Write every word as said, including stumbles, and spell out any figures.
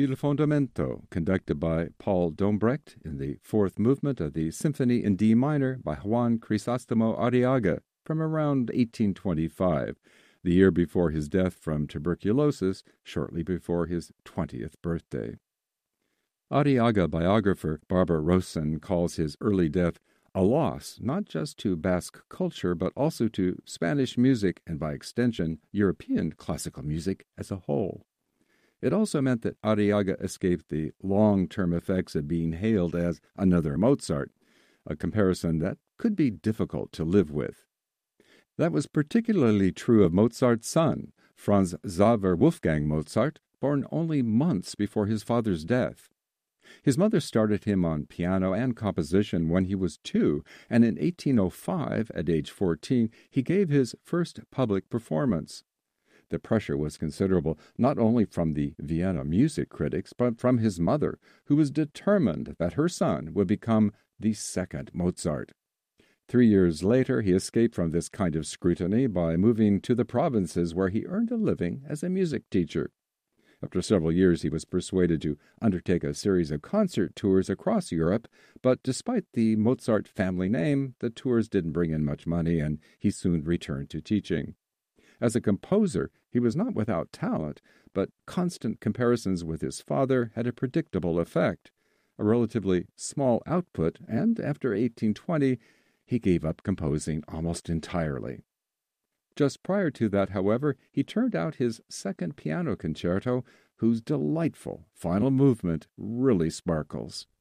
Il Fondamento, conducted by Paul Dombrecht in the fourth movement of the Symphony in D minor by Juan Crisostomo Arriaga from around eighteen twenty-five, the year before his death from tuberculosis, shortly before his twentieth birthday. Arriaga biographer Barbara Rosen calls his early death a loss not just to Basque culture but also to Spanish music and, by extension, European classical music as a whole. It also meant that Arriaga escaped the long-term effects of being hailed as another Mozart, a comparison that could be difficult to live with. That was particularly true of Mozart's son, Franz Xaver Wolfgang Mozart, born only months before his father's death. His mother started him on piano and composition when he was two, and in eighteen oh five, at age fourteen, he gave his first public performance. The pressure was considerable, not only from the Vienna music critics, but from his mother, who was determined that her son would become the second Mozart. Three years later, he escaped from this kind of scrutiny by moving to the provinces, where he earned a living as a music teacher. After several years, he was persuaded to undertake a series of concert tours across Europe, but despite the Mozart family name, the tours didn't bring in much money, and he soon returned to teaching. As a composer, he was not without talent, but constant comparisons with his father had a predictable effect. A relatively small output, and after eighteen twenty, he gave up composing almost entirely. Just prior to that, however, he turned out his second piano concerto, whose delightful final movement really sparkles.